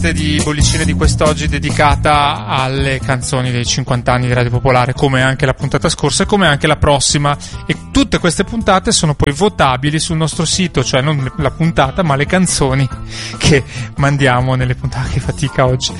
di bollicine di quest'oggi dedicata alle canzoni dei 50 anni di Radio Popolare, come anche la puntata scorsa e come anche la prossima, e tutte queste puntate sono poi votabili sul nostro sito, cioè non la puntata ma le canzoni che mandiamo nelle puntate. Che fatica oggi.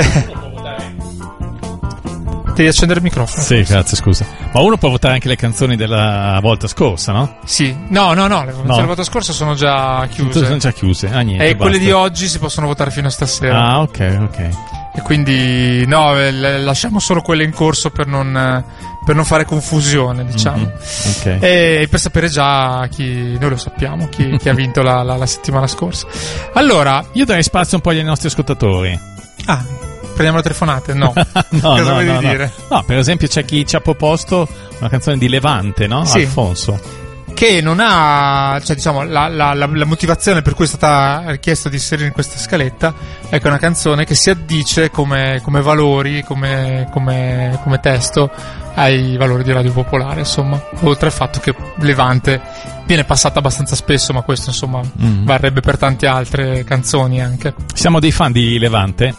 Devi accendere il microfono. Sì, grazie, scusa. Ma uno può votare anche le canzoni della volta scorsa, no? Sì. No, le canzoni della volta scorsa sono già chiuse. Sono già chiuse. Ah, niente. E quelle di oggi si possono votare fino a stasera. Ah, ok. E quindi lasciamo solo quelle in corso per non fare confusione, diciamo. Mm-hmm. Ok. E per sapere già noi lo sappiamo, chi ha vinto la settimana scorsa. Allora, io darei spazio un po' agli nostri ascoltatori. Prendiamo le telefonate? No. Cosa volevi dire? No, per esempio c'è chi ci ha proposto una canzone di Levante, no? Sì. Alfonso. Che non ha, cioè diciamo, la motivazione per cui è stata richiesta di inserire in questa scaletta è che è una canzone che si addice come valori, come testo ai valori di Radio Popolare, insomma, oltre al fatto che Levante viene passata abbastanza spesso, ma questo insomma varrebbe per tante altre canzoni anche. Siamo dei fan di Levante?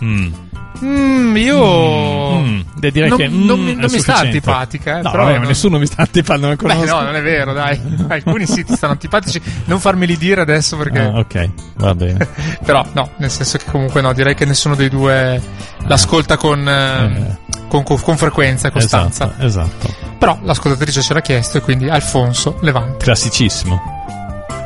Io direi non, che non mi sta antipatica, no, però nessuno mi sta antipatico, non lo conosco. No, non è vero, dai. Alcuni sì ti stanno antipatici, non farmeli dire adesso perché ok, va bene. Però no, nel senso che comunque no, direi che nessuno dei due l'ascolta con frequenza e costanza. Esatto. Però l'ascoltatrice ce l'ha chiesto e quindi Alfonso Levante. Classicissimo.